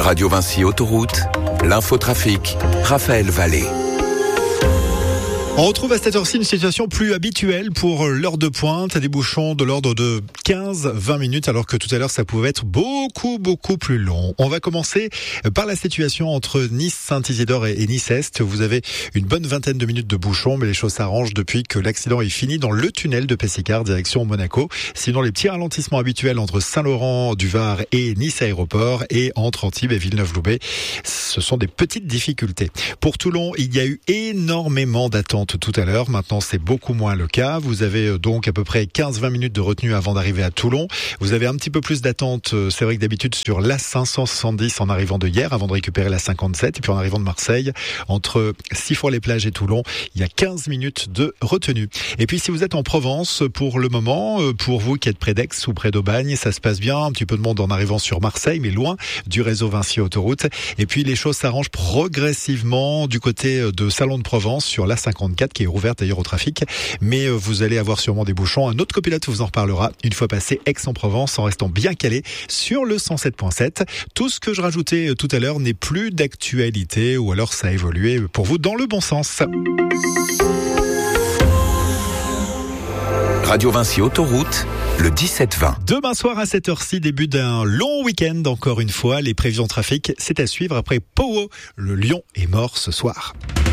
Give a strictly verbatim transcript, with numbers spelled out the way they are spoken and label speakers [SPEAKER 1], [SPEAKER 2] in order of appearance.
[SPEAKER 1] Radio Vinci Autoroute, l'infotrafic, Raphaël Vallée.
[SPEAKER 2] On retrouve à cette heure-ci une situation plus habituelle pour l'heure de pointe, des bouchons de l'ordre de quinze à vingt minutes, alors que tout à l'heure ça pouvait être beaucoup, beaucoup plus long. On va commencer par la situation entre Nice-Saint-Isidore et Nice-Est. Vous avez une bonne vingtaine de minutes de bouchons, mais les choses s'arrangent depuis que l'accident est fini dans le tunnel de Pessicard, direction Monaco. Sinon, les petits ralentissements habituels entre Saint-Laurent-du-Var et Nice-Aéroport et entre Antibes et Villeneuve-Loubet, ce sont des petites difficultés. Pour Toulon, il y a eu énormément d'attentes tout à l'heure. Maintenant, c'est beaucoup moins le cas. Vous avez donc à peu près quinze à vingt minutes de retenue avant d'arriver à Toulon. Vous avez un petit peu plus d'attente, c'est vrai que d'habitude, sur l'A cinq cent soixante-dix en arrivant de hier, avant de récupérer la cinquante-sept. Et puis en arrivant de Marseille, entre Sifour-les-Plages et Toulon, il y a quinze minutes de retenue. Et puis si vous êtes en Provence, pour le moment, pour vous qui êtes près d'Aix ou près d'Aubagne, ça se passe bien. Un petit peu de monde en arrivant sur Marseille, mais loin du réseau Vinci Autoroute. Et puis les choses s'arrangent progressivement du côté de Salon de Provence sur l'A cinquante-quatre, qui est rouverte d'ailleurs au trafic, mais vous allez avoir sûrement des bouchons. Un autre copilote vous en reparlera une fois passé Aix-en-Provence, en restant bien calé sur le cent sept point sept. Tout ce que je rajoutais tout à l'heure n'est plus d'actualité, ou alors ça a évolué pour vous dans le bon sens.
[SPEAKER 1] Radio Vinci Autoroute, le dix-sept vingt.
[SPEAKER 2] Demain soir à cette heure-ci, début d'un long week-end encore une fois. Les prévisions trafic, c'est à suivre après Powo. Le lion est mort ce soir.